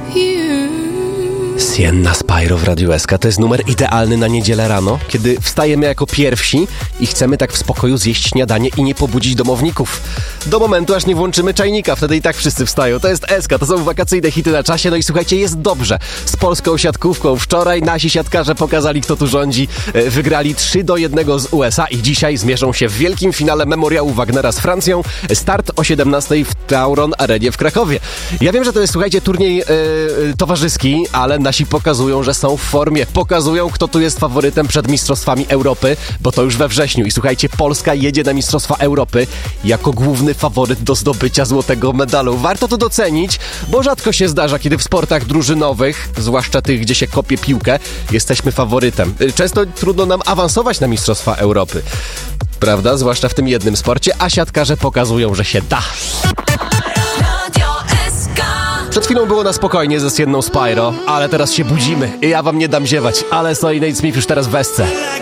Sienna Spyro w Radiu SK to jest numer idealny na niedzielę rano, kiedy wstajemy jako pierwsi i chcemy tak w spokoju zjeść śniadanie i nie pobudzić domowników. Do momentu, aż nie włączymy czajnika, wtedy i tak wszyscy wstają. To jest SK, to są wakacyjne hity na czasie, no i słuchajcie, jest dobrze. Z polską siatkówką wczoraj nasi siatkarze pokazali, kto tu rządzi. Wygrali 3-1 z USA i dzisiaj zmierzą się w wielkim finale Memoriału Wagnera z Francją. Start o 17:00 w Tauron Arenie w Krakowie. Ja wiem, że to jest, słuchajcie, turniej towarzyski, ale nasi pokazują, że są w formie. Pokazują, kto tu jest faworytem przed Mistrzostwami Europy, bo to już we wrześniu. I słuchajcie, Polska jedzie na Mistrzostwa Europy jako główny faworyt do zdobycia złotego medalu. Warto to docenić, bo rzadko się zdarza, kiedy w sportach drużynowych, zwłaszcza tych, gdzie się kopie piłkę, jesteśmy faworytem. Często trudno nam awansować na Mistrzostwa Europy. Prawda? Zwłaszcza w tym jednym sporcie, a siatkarze pokazują, że się da. Przed chwilą było na spokojnie ze Sienną Spyro, ale teraz się budzimy i ja wam nie dam ziewać, ale Solid Smith już teraz w esce.